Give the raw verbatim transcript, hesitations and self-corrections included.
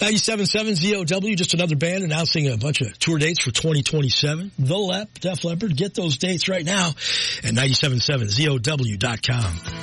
ninety-seven point seven Z O W, just another band announcing a bunch of tour dates for twenty twenty-seven. The Lep, Def Leppard, get those dates right now at ninety-seven point seven Z O W dot com.